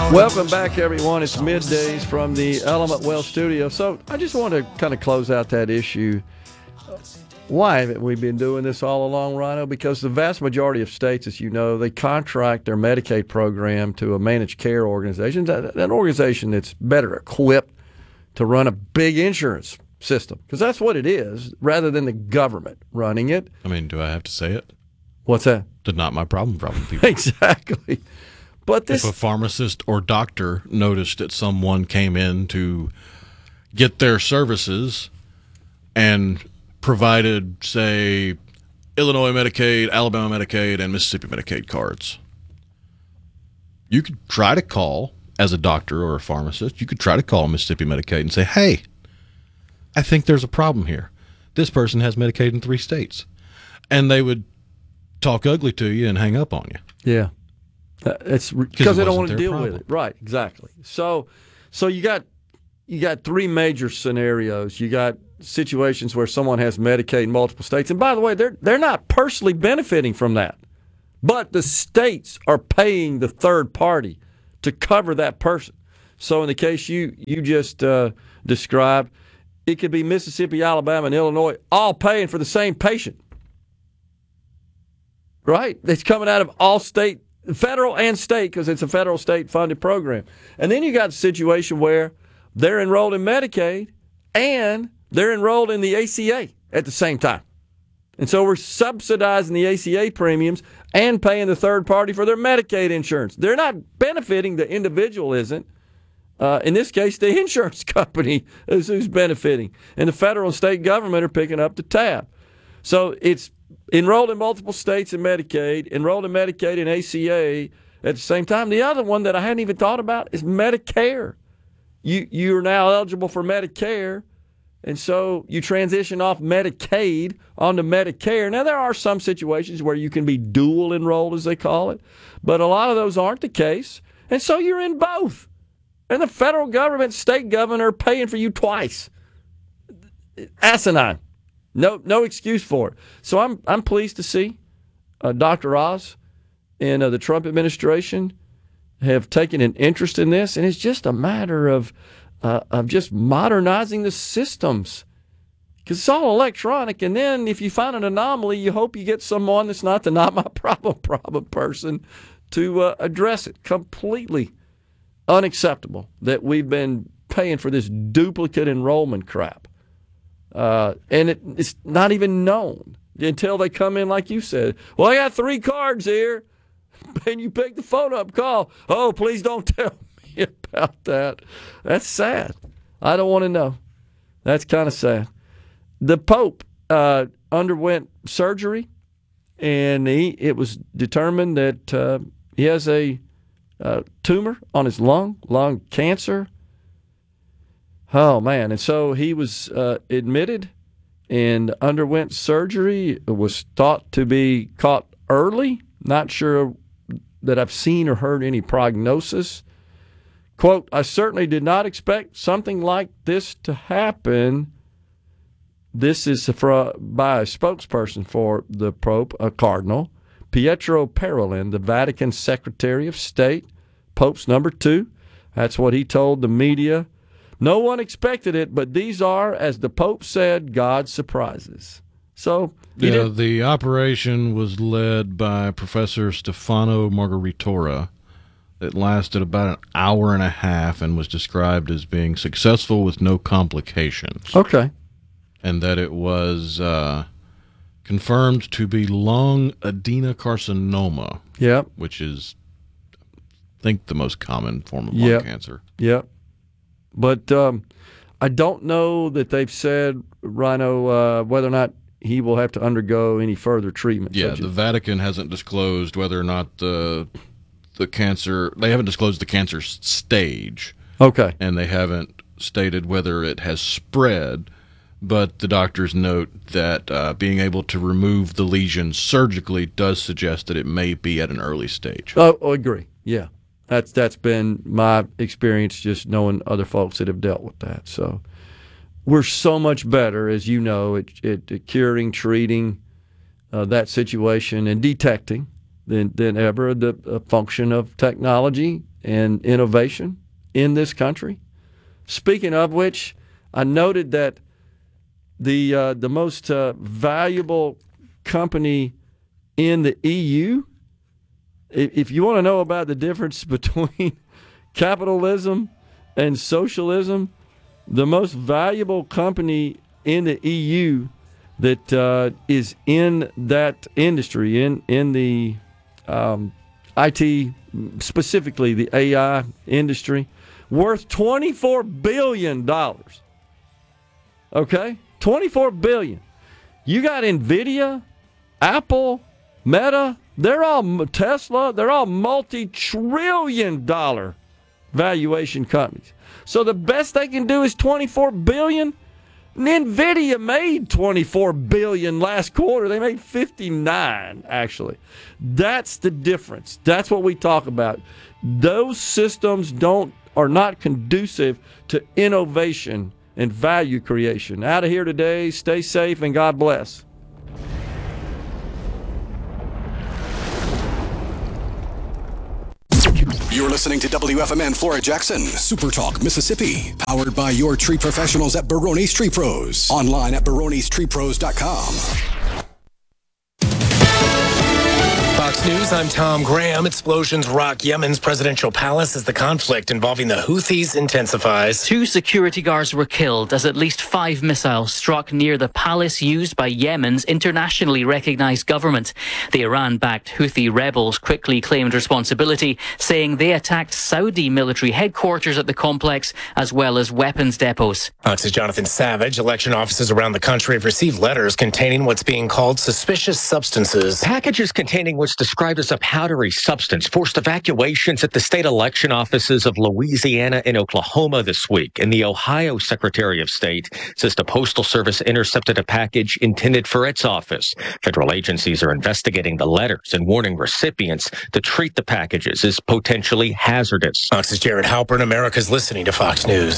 Welcome back, everyone. It's middays from the Element Wealth Studio. So I just want to kind of close out that issue. Why haven't we been doing this all along, Rhino? Because the vast majority of states, as you know, they contract their Medicaid program to a managed care organization, an organization that's better equipped to run a big insurance system, because that's what it is, rather than the government running it. I mean, do I have to say it? What's that? It's not my problem, people. Exactly. But this, if a pharmacist or doctor noticed that someone came in to get their services and provided, say, Illinois Medicaid, Alabama Medicaid, and Mississippi Medicaid cards, you could try to call, as a doctor or a pharmacist, you could try to call Mississippi Medicaid and say, hey, I think there's a problem here. This person has Medicaid in 3 states. And they would talk ugly to you and hang up on you. Yeah. It's because they don't want to deal with it. Right, exactly. So you got 3 major scenarios. You got situations where someone has Medicaid in multiple states. And by the way, they're not personally benefiting from that. But the states are paying the third party to cover that person. So in the case you just described, it could be Mississippi, Alabama, and Illinois all paying for the same patient. Right? It's coming out of all state, federal and state, because it's a federal state funded program. And then you got a situation where they're enrolled in Medicaid and they're enrolled in the ACA at the same time. And so we're subsidizing the ACA premiums and paying the third party for their Medicaid insurance. They're not benefiting, the individual isn't. In this case, the insurance company is who's benefiting. And the federal and state government are picking up the tab. So it's enrolled in multiple states in Medicaid, enrolled in Medicaid and ACA at the same time. The other one that I hadn't even thought about is Medicare. You're now eligible for Medicare, and so you transition off Medicaid onto Medicare. Now, there are some situations where you can be dual enrolled, as they call it, but a lot of those aren't the case, and so you're in both. And the federal government, state government are paying for you twice. Asinine. No excuse for it. So I'm pleased to see Dr. Oz and the Trump administration have taken an interest in this, and it's just a matter of just modernizing the systems, because it's all electronic. And then if you find an anomaly, you hope you get someone that's not the not my problem person to address it. Completely unacceptable that we've been paying for this duplicate enrollment crap. And it's not even known until they come in, like you said. Well, I got 3 cards here, and you pick the phone up, call. Oh, please don't tell me about that. That's sad. I don't want to know. That's kind of sad. The Pope underwent surgery, and it was determined that he has a tumor on his lung cancer. Oh, man. And so he was admitted and underwent surgery. It was thought to be caught early. Not sure that I've seen or heard any prognosis. Quote, I certainly did not expect something like this to happen. This is by a spokesperson for the Pope, a cardinal, Pietro Parolin, the Vatican Secretary of State, Pope's number 2. That's what he told the media. No one expected it, but these are, as the Pope said, God's surprises. So the operation was led by Professor Stefano Margaritora. It lasted about an hour and a half and was described as being successful with no complications. Okay. And that it was confirmed to be lung adenocarcinoma. Yep. Which is, I think, the most common form of lung cancer. Yep. But I don't know that they've said, Rhino, whether or not he will have to undergo any further treatment. Yeah, the Vatican hasn't disclosed whether or not the cancer, they haven't disclosed the cancer stage. Okay. And they haven't stated whether it has spread, but the doctors note that being able to remove the lesion surgically does suggest that it may be at an early stage. Oh, I agree. Yeah. That's been my experience, just knowing other folks that have dealt with that. So we're so much better, as you know, at curing, treating that situation and detecting than ever. The function of technology and innovation in this country. Speaking of which, I noted that the most valuable company in the EU, if you want to know about the difference between capitalism and socialism, the most valuable company in the EU that is in that industry, in the IT, specifically the AI industry, worth $24 billion. Okay? $24 billion. You got NVIDIA, Apple, Meta, they're all Tesla, they're all multi-trillion-dollar valuation companies. So the best they can do is $24 billion. NVIDIA made $24 billion last quarter. They made 59, actually. That's the difference. That's what we talk about. Those systems are not conducive to innovation and value creation. Out of here today. Stay safe and God bless. You're listening to WFMN Flora Jackson, Super Talk, Mississippi. Powered by your tree professionals at Barone's Tree Pros. Online at baronestreepros.com. Fox News, I'm Tom Graham. Explosions rock Yemen's presidential palace as the conflict involving the Houthis intensifies. 2 security guards were killed as at least 5 missiles struck near the palace used by Yemen's internationally recognized government. The Iran-backed Houthi rebels quickly claimed responsibility, saying they attacked Saudi military headquarters at the complex as well as weapons depots. Fox's Jonathan Savage. Election offices around the country have received letters containing what's being called suspicious substances. Packages containing what's described as a powdery substance forced evacuations at the state election offices of Louisiana and Oklahoma this week. And the Ohio Secretary of State says the Postal Service intercepted a package intended for its office. Federal agencies are investigating the letters and warning recipients to treat the packages as potentially hazardous. Fox's Jared Halpern. America's listening to Fox News.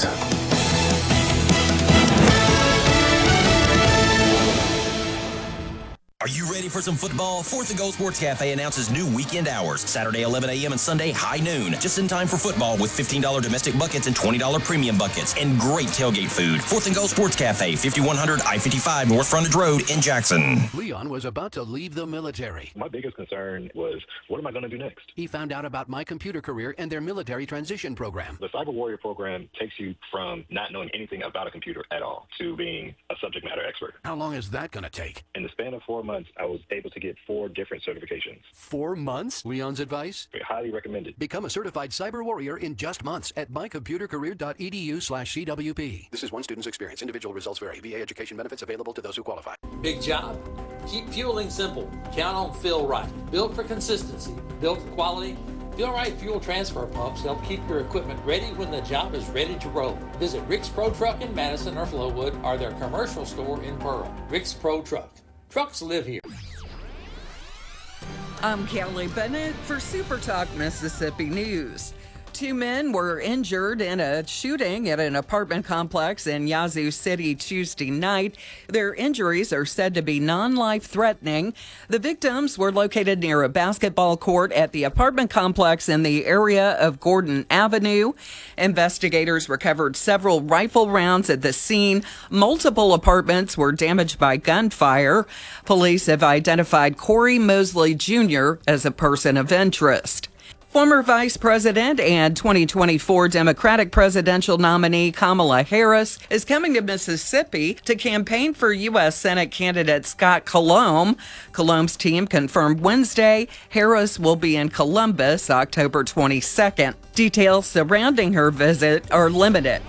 Are you ready for some football? 4th and Goal Sports Cafe announces new weekend hours. Saturday 11 a.m. and Sunday high noon. Just in time for football with $15 domestic buckets and $20 premium buckets and great tailgate food. 4th and Goal Sports Cafe, 5100 I-55 North Frontage Road in Jackson. Leon was about to leave the military. My biggest concern was, what am I going to do next? He found out about My Computer Career and their military transition program. The Cyber Warrior program takes you from not knowing anything about a computer at all to being a subject matter expert. How long is that going to take? In the span of 4 months, I was able to get 4 different certifications. 4 months? Leon's advice? Highly recommended. Become a certified cyber warrior in just months at mycomputercareer.edu/CWP. This is one student's experience. Individual results vary. VA education benefits available to those who qualify. Big job? Keep fueling simple. Count on Feel Right. Built for consistency. Built for quality. Feel Right fuel transfer pumps help keep your equipment ready when the job is ready to roll. Visit Rick's Pro Truck in Madison or Flowood or their commercial store in Pearl. Rick's Pro Truck. Trucks live here. I'm Kelly Bennett for Super Talk Mississippi News. 2 men were injured in a shooting at an apartment complex in Yazoo City Tuesday night. Their injuries are said to be non-life-threatening. The victims were located near a basketball court at the apartment complex in the area of Gordon Avenue. Investigators recovered several rifle rounds at the scene. Multiple apartments were damaged by gunfire. Police have identified Corey Mosley Jr. as a person of interest. Former Vice President and 2024 Democratic presidential nominee Kamala Harris is coming to Mississippi to campaign for U.S. Senate candidate Scott Colomb. Colomb's team confirmed Wednesday Harris will be in Columbus October 22nd. Details surrounding her visit are limited.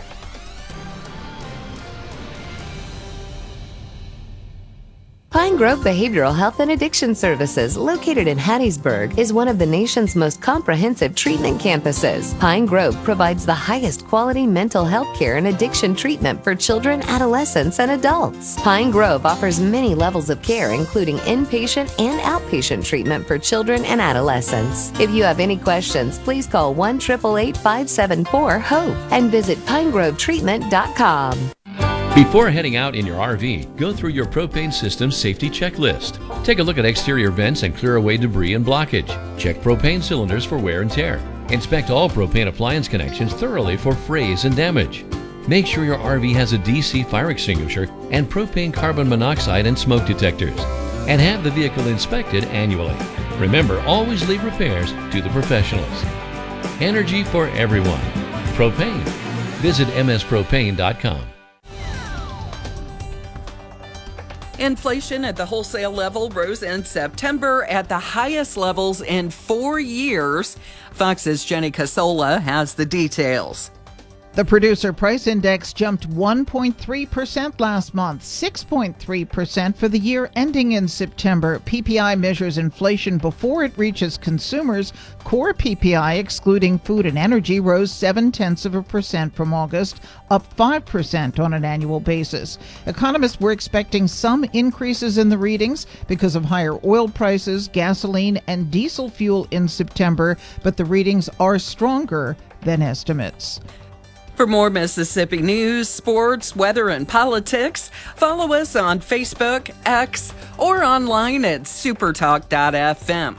Pine Grove Behavioral Health and Addiction Services, located in Hattiesburg, is one of the nation's most comprehensive treatment campuses. Pine Grove provides the highest quality mental health care and addiction treatment for children, adolescents, and adults. Pine Grove offers many levels of care, including inpatient and outpatient treatment for children and adolescents. If you have any questions, please call 1-888-574-HOPE and visit pinegrovetreatment.com. Before heading out in your RV, go through your propane system safety checklist. Take a look at exterior vents and clear away debris and blockage. Check propane cylinders for wear and tear. Inspect all propane appliance connections thoroughly for frays and damage. Make sure your RV has a DC fire extinguisher and propane carbon monoxide and smoke detectors. And have the vehicle inspected annually. Remember, always leave repairs to the professionals. Energy for everyone. Propane. Visit mspropane.com. Inflation at the wholesale level rose in September at the highest levels in 4 years. Fox's Jenny Casola has the details. The Producer Price Index jumped 1.3% last month, 6.3% for the year ending in September. PPI measures inflation before it reaches consumers. Core PPI, excluding food and energy, rose 0.7% from August, up 5% on an annual basis. Economists were expecting some increases in the readings because of higher oil prices, gasoline, and diesel fuel in September, but the readings are stronger than estimates. For more Mississippi news, sports, weather, and politics, follow us on Facebook, X, or online at supertalk.fm.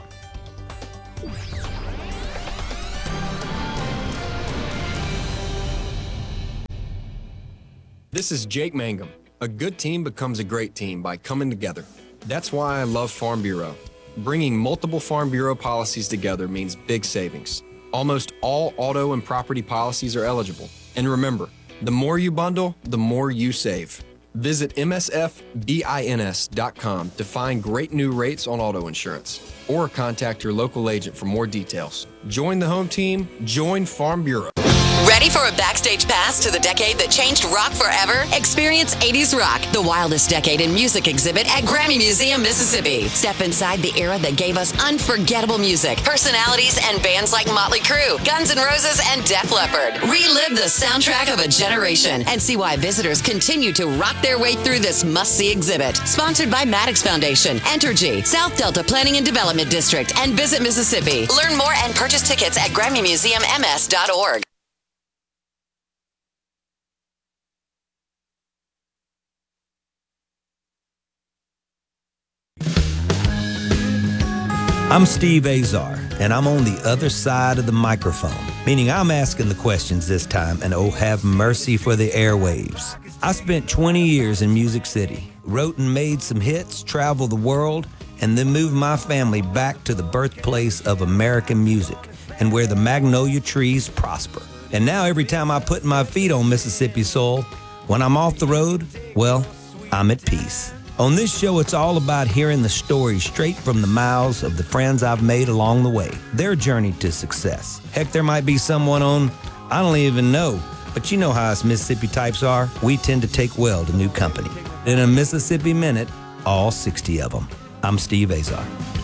This is Jake Mangum. A good team becomes a great team by coming together. That's why I love Farm Bureau. Bringing multiple Farm Bureau policies together means big savings. Almost all auto and property policies are eligible. And remember, the more you bundle, the more you save. Visit msfbins.com to find great new rates on auto insurance, or contact your local agent for more details. Join the home team, join Farm Bureau. Ready for a backstage pass to the decade that changed rock forever? Experience 80s Rock, the wildest decade in music exhibit at Grammy Museum, Mississippi. Step inside the era that gave us unforgettable music, personalities, and bands like Motley Crue, Guns N' Roses, and Def Leppard. Relive the soundtrack of a generation and see why visitors continue to rock their way through this must-see exhibit. Sponsored by Maddox Foundation, Entergy, South Delta Planning and Development District, and Visit Mississippi. Learn more and purchase tickets at GrammyMuseumMS.org. I'm Steve Azar, and I'm on the other side of the microphone, meaning I'm asking the questions this time, and oh, have mercy for the airwaves. I spent 20 years in Music City, wrote and made some hits, traveled the world, and then moved my family back to the birthplace of American music and where the magnolia trees prosper. And now every time I put my feet on Mississippi soil, when I'm off the road, well, I'm at peace. On this show, it's all about hearing the stories straight from the mouths of the friends I've made along the way, their journey to success. Heck, there might be someone on, I don't even know, but you know how us Mississippi types are. We tend to take well to new company. In a Mississippi Minute, all 60 of them. I'm Steve Azar.